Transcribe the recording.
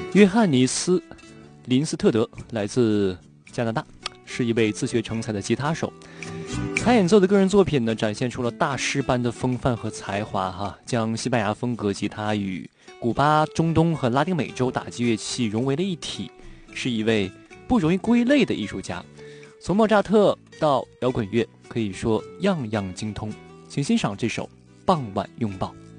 约翰尼斯·林斯特德来自加拿大，是一位自学成才的吉他手。他演奏的个人作品呢，展现出了大师般的风范和才华将西班牙风格吉他与古巴、中东和拉丁美洲打击乐器融为了一体，是一位不容易归类的艺术家。从莫扎特到摇滚乐，可以说样样精通。请欣赏这首《傍晚拥抱》。